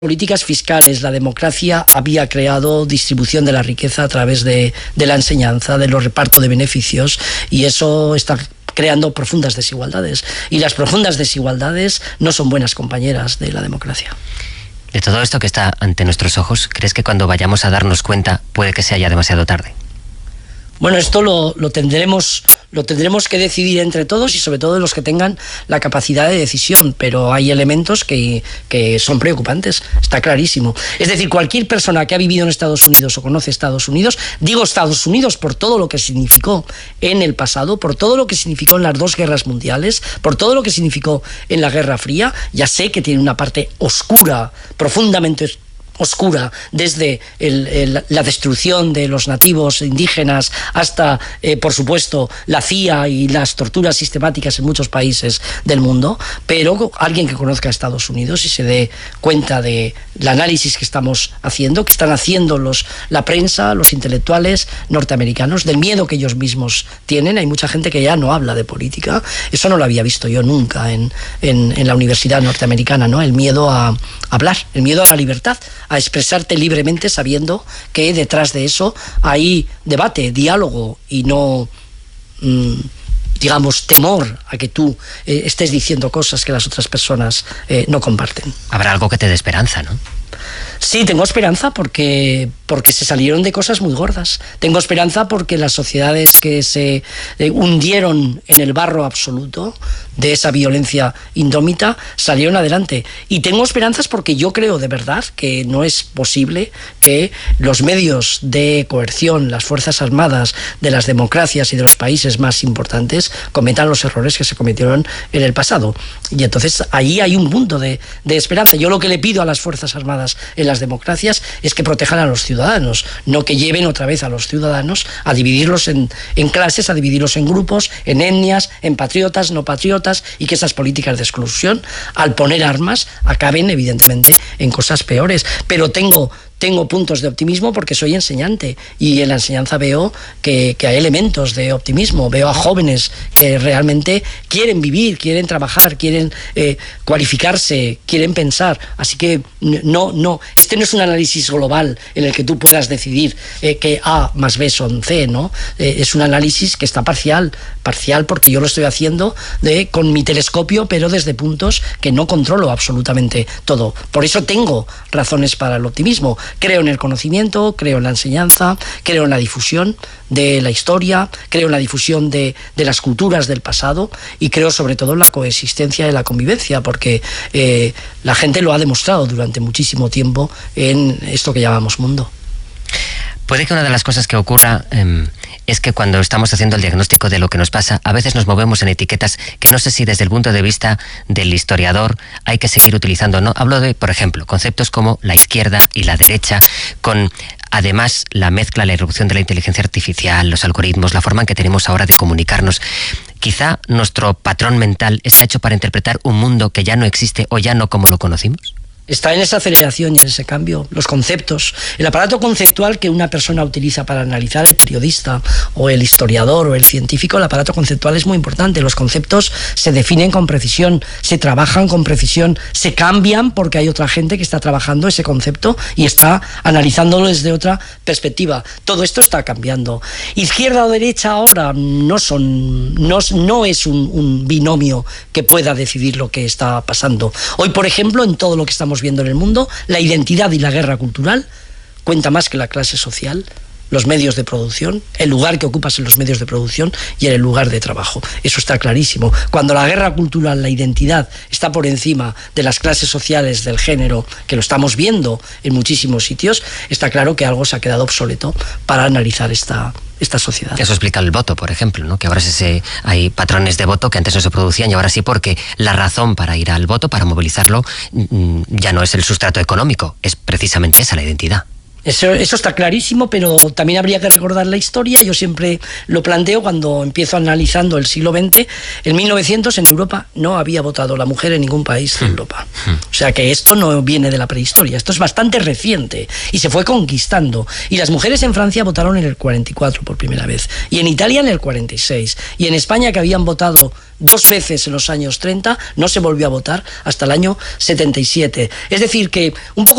políticas fiscales, la democracia había creado distribución de la riqueza a través de la enseñanza, de los repartos de beneficios, y eso está creando profundas desigualdades. Y las profundas desigualdades no son buenas compañeras de la democracia. De todo esto que está ante nuestros ojos, ¿crees que cuando vayamos a darnos cuenta puede que sea ya demasiado tarde? Bueno, esto lo tendremos que decidir entre todos y sobre todo los que tengan la capacidad de decisión, pero hay elementos que son preocupantes, está clarísimo. Es decir, cualquier persona que ha vivido en Estados Unidos o conoce Estados Unidos, digo Estados Unidos por todo lo que significó en el pasado, por todo lo que significó en las dos guerras mundiales, por todo lo que significó en la Guerra Fría, ya sé que tiene una parte oscura, profundamente oscura, desde la destrucción de los nativos indígenas hasta, por supuesto, la CIA y las torturas sistemáticas en muchos países del mundo, pero alguien que conozca a Estados Unidos y se dé cuenta del análisis que estamos haciendo, que están haciendo la prensa, los intelectuales norteamericanos, del miedo que ellos mismos tienen. Hay mucha gente que ya no habla de política, eso no lo había visto yo nunca en la universidad norteamericana, ¿no? El miedo a hablar, el miedo a la libertad, a expresarte libremente sabiendo que detrás de eso hay debate, diálogo y no, digamos, temor a que tú estés diciendo cosas que las otras personas no comparten. Habrá algo que te dé esperanza, ¿no? Sí, tengo esperanza porque se salieron de cosas muy gordas. Tengo esperanza porque las sociedades que se hundieron en el barro absoluto de esa violencia indómita salieron adelante. Y tengo esperanzas porque yo creo de verdad que no es posible que los medios de coerción, las fuerzas armadas de las democracias y de los países más importantes cometan los errores que se cometieron en el pasado. Y entonces ahí hay un punto de esperanza. Yo lo que le pido a las fuerzas armadas en las democracias es que protejan a los ciudadanos, no que lleven otra vez a los ciudadanos a dividirlos en clases, a dividirlos en grupos, en etnias, en patriotas, no patriotas, y que esas políticas de exclusión, al poner armas, acaben evidentemente en cosas peores. Pero tengo puntos de optimismo porque soy enseñante y en la enseñanza veo que hay elementos de optimismo, veo a jóvenes que realmente quieren vivir, quieren trabajar, quieren cualificarse, quieren pensar, así que este no es un análisis global en el que tú puedas decidir que A más B son C, ¿no? Es un análisis que está parcial porque yo lo estoy haciendo con mi telescopio, pero desde puntos que no controlo absolutamente todo. Por eso tengo razones para el optimismo. Creo en el conocimiento, creo en la enseñanza, creo en la difusión de la historia, creo en la difusión de las culturas del pasado y creo sobre todo en la coexistencia y la convivencia, porque la gente lo ha demostrado durante muchísimo tiempo en esto que llamamos mundo. Puede que una de las cosas que ocurra es que cuando estamos haciendo el diagnóstico de lo que nos pasa, a veces nos movemos en etiquetas que no sé si desde el punto de vista del historiador hay que seguir utilizando o no. Hablo de, por ejemplo, conceptos como la izquierda y la derecha, con además la mezcla, la irrupción de la inteligencia artificial, los algoritmos, la forma en que tenemos ahora de comunicarnos. Quizá nuestro patrón mental está hecho para interpretar un mundo que ya no existe o ya no como lo conocimos. Está en esa aceleración y en ese cambio. Los conceptos, el aparato conceptual que una persona utiliza para analizar, el periodista o el historiador o el científico, el aparato conceptual es muy importante. Los conceptos se definen con precisión, se trabajan con precisión, se cambian porque hay otra gente que está trabajando ese concepto y está analizándolo desde otra perspectiva. Todo esto está cambiando. Izquierda o derecha ahora no es un binomio que pueda decidir lo que está pasando. Hoy, por ejemplo, en todo lo que estamos viendo en el mundo, la identidad y la guerra cultural cuenta más que la clase social, los medios de producción, el lugar que ocupas en los medios de producción y en el lugar de trabajo. Eso está clarísimo. Cuando la guerra cultural, la identidad, está por encima de las clases sociales, del género, que lo estamos viendo en muchísimos sitios, está claro que algo se ha quedado obsoleto para analizar esta sociedad. Eso explica el voto, por ejemplo, ¿no? Que ahora hay patrones de voto que antes no se producían y ahora sí, porque la razón para ir al voto, para movilizarlo, ya no es el sustrato económico, es precisamente esa, la identidad. Eso está clarísimo, pero también habría que recordar la historia. Yo siempre lo planteo cuando empiezo analizando el siglo XX. En 1900 en Europa no había votado la mujer en ningún país de Europa. O sea que esto no viene de la prehistoria, esto es bastante reciente y se fue conquistando. Y las mujeres en Francia votaron en el 44 por primera vez, y en Italia en el 46, y en España, que habían votado 2 veces en los años 30, no se volvió a votar hasta el año 77. Es decir que un poco